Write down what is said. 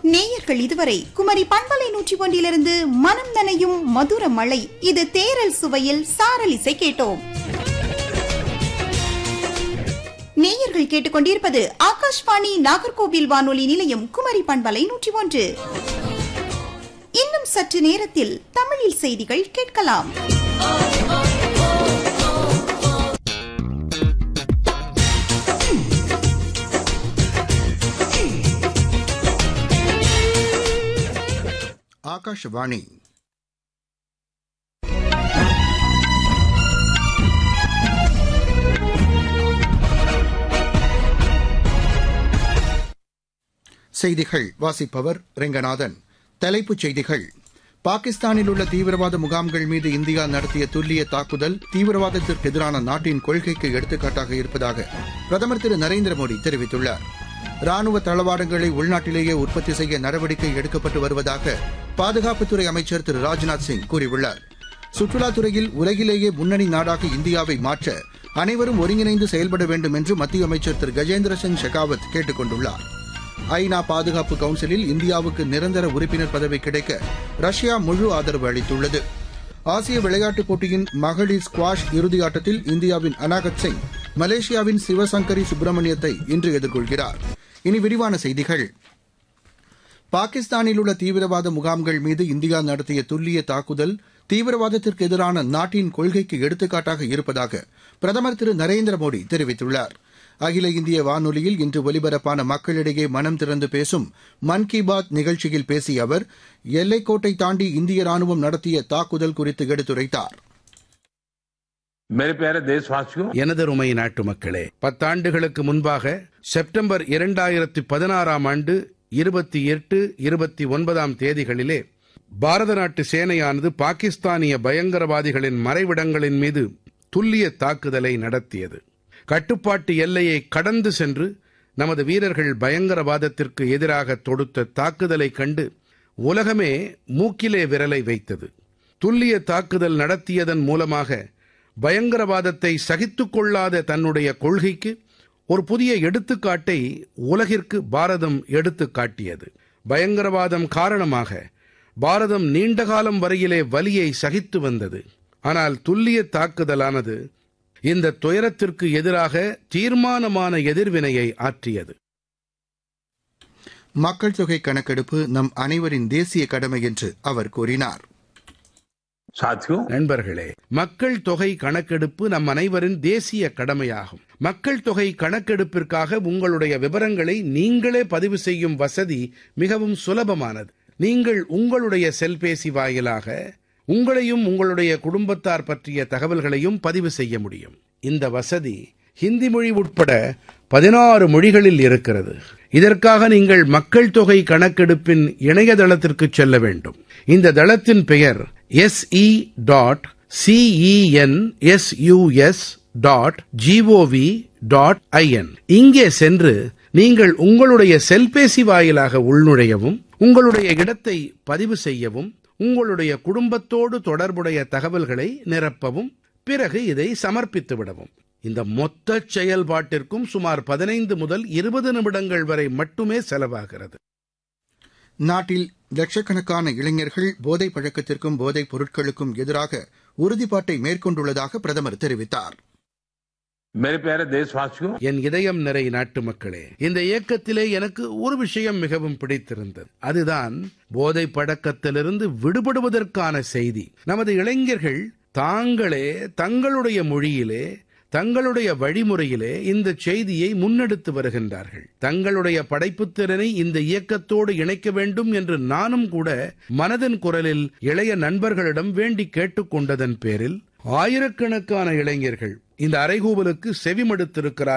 நேயர்கள் இதுவரை குமரி பண்பலை 101 மனம் நனையும் மதுர மழை, இது தேரல் சுவையில் சாரலிசை கேட்டோம். நேயர்கள் கேட்டுக்கொண்டிருப்பது ஆகாஷ்வாணி நாகர்கோவில் வானொலி நிலையம் குமரி பண்பலை 101. இன்னும் சற்று நேரத்தில் தமிழில் செய்திகள் கேட்கலாம். ஆகாஷ்வாணி. செய்திகள் வாசிப்பவர் ரெங்கநாதன். தலைப்புச் செய்திகள். பாகிஸ்தானில் உள்ள தீவிரவாத முகாம்கள் மீது இந்தியா நடத்திய துல்லிய தாக்குதல் தீவிரவாதத்திற்கு எதிரான நாட்டின் கொள்கைக்கு எடுத்துக்காட்டாக இருப்பதாக பிரதமர் திரு நரேந்திர மோடி தெரிவித்துள்ளார். ராணுவ தளவாடங்களை உள்நாட்டிலேயே உற்பத்தி செய்ய நடவடிக்கை எடுக்கப்பட்டு வருவதாக பாதுகாப்புத்துறை அமைச்சர் திரு ராஜ்நாத் சிங் கூறியுள்ளார். சுற்றுலாத்துறையில் உலகிலேயே முன்னணி நாடாக இந்தியாவை மாற்ற அனைவரும் ஒருங்கிணைந்து செயல்பட வேண்டும் என்று மத்திய அமைச்சர் திரு கஜேந்திர சிங் ஷெகாவத் கேட்டுக் கொண்டுள்ளார். ஐநா பாதுகாப்பு கவுன்சிலில் இந்தியாவுக்கு நிரந்தர உறுப்பினர் பதவி கிடைக்க ரஷ்யா முழு ஆதரவு அளித்துள்ளது. ஆசிய விளையாட்டுப் போட்டியின் மகளிர் ஸ்குவாஷ் இறுதியாட்டத்தில் இந்தியாவின் அனாகத் சிங் மலேசியாவின் சிவசங்கரி சுப்பிரமணியத்தை இன்று எதிர்கொள்கிறார். இனி விரிவான செய்திகள். பாகிஸ்தானில் உள்ள தீவிரவாத முகாம்கள் மீது இந்தியா நடத்திய துல்லிய தாக்குதல் தீவிரவாதத்திற்கு எதிரான நாட்டின் கொள்கைக்கு எடுத்துக்காட்டாக இருப்பதாக பிரதமர் திரு நரேந்திர மோடி தெரிவித்துள்ளார். அகில இந்திய வானொலியில் இன்று ஒலிபரப்பான மக்களிடையே மனம் திறந்து பேசும் மன் கி பாத் நிகழ்ச்சியில் பேசிய அவர் எல்லைக்கோட்டை தாண்டி இந்திய ராணுவம் நடத்திய தாக்குதல் குறித்து எடுத்துரைத்தார். எனதருமை நாட்டு மக்களே, 10 ஆண்டுகளுக்கு முன்பாக செப்டம்பர் 2016 ஆண்டு 28, 29 தேதிகளிலே பாரத நாட்டு சேனையானது பாகிஸ்தானிய பயங்கரவாதிகளின் மறைவிடங்களின் மீது துல்லிய தாக்குதலை நடத்தியது. கட்டுப்பாட்டு எல்லையை கடந்து சென்று நமது வீரர்கள் பயங்கரவாதத்திற்கு எதிராக தொடுத்த தாக்குதலை கண்டு உலகமே மூக்கிலே விரலை வைத்தது. துல்லிய தாக்குதல் நடத்தியதன் மூலமாக பயங்கரவாதத்தை சகித்துக் கொள்ளாத தன்னுடைய கொள்கைக்கு ஒரு புதிய எடுத்துக்காட்டை உலகிற்கு பாரதம் எடுத்துக் காட்டியது. பயங்கரவாதம் காரணமாக பாரதம் நீண்டகாலம் வரையிலே வலியை சகித்து வந்தது. ஆனால் துல்லிய தாக்குதலானது இந்த துயரத்திற்கு எதிராக தீர்மானமான எதிர்வினையை ஆற்றியது. மக்கள் தொகை கணக்கெடுப்பு நம் அனைவரின் தேசிய கடமை என்று அவர் கூறினார். நண்பர்களே, மக்கள் தொகை கணக்கெடுப்பு நம் அனைவரின் தேசிய கடமையாகும். மக்கள் தொகை கணக்கெடுப்பிற்காக உங்களுடைய விவரங்களை நீங்களே பதிவு செய்யும் வசதி மிகவும் சுலபமானது. நீங்கள் உங்களுடைய செல்பேசி வாயிலாக உங்களையும் உங்களுடைய குடும்பத்தார் பற்றிய தகவல்களையும் பதிவு செய்ய முடியும். இந்த வசதி ஹிந்தி மொழி உட்பட 16 மொழிகளில் இருக்கிறது. இதற்காக நீங்கள் மக்கள் தொகை கணக்கெடுப்பின் இணையதளத்திற்கு செல்ல வேண்டும். இந்த தளத்தின் பெயர் se.census.gov.in. இங்கே சென்று நீங்கள் உங்களுடைய செல்பேசி வாயிலாக உள்நுழையவும், உங்களுடைய இடத்தை பதிவு செய்யவும், உங்களுடைய குடும்பத்தோடு தொடர்புடைய தகவல்களை நிரப்பவும், பிறகு இதை சமர்ப்பித்து விடவும். இந்த மொத்த செயல்பாட்டிற்கும் சுமார் 15 முதல் 20 நிமிடங்கள் வரை மட்டுமே செலவாகிறது. நாட்டில் லட்சக்கணக்கான இளைஞர்கள் போதைப் பழக்கத்திற்கும் போதைப் பொருட்களுக்கும் எதிராக உறுதிப்பாட்டை மேற்கொண்டுள்ளதாக பிரதமர் தெரிவித்தார். என் இதயம் நிறை நாட்டு மக்களே, இந்த இயக்கத்திலே எனக்கு ஒரு விஷயம் மிகவும் பிடித்திருந்தது. அதுதான் போதை பழக்கத்திலிருந்து விடுபடுவதற்கான செய்தி. நமது இளைஞர்கள் தாங்களே தங்களுடைய மொழியிலே, தங்களுடைய வழிமுறையிலே இந்த செய்தியை முன்னெடுத்து வருகின்றார்கள். தங்களுடைய படைப்புத் திறனை இந்த இயக்கத்தோடு இணைக்க வேண்டும் என்று நானும் கூட மனதின் குரலில் இளைய நண்பர்களிடம் வேண்டி கேட்டுக்கொண்டதன் பேரில் ஆயிரக்கணக்கான இளைஞர்கள் இந்த அறைகூவலுக்கு செவிமடுத்திருக்கிறார்கள்.